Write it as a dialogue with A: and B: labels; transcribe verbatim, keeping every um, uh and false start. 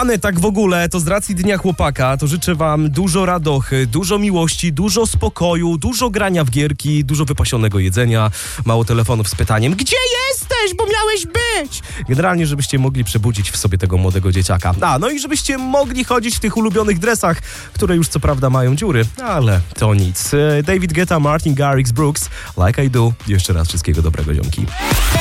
A: Fany, tak w ogóle, to z racji Dnia Chłopaka, to życzę wam dużo radochy, dużo miłości, dużo spokoju, dużo grania w gierki, dużo wypasionego jedzenia, mało telefonów z pytaniem: gdzie jesteś, bo miałeś być? Generalnie, żebyście mogli przebudzić w sobie tego młodego dzieciaka. A, no i żebyście mogli chodzić w tych ulubionych dresach, które już co prawda mają dziury, ale to nic. David Guetta, Martin Garrix, Brooks, Like I Do. Jeszcze raz wszystkiego dobrego, ziomki.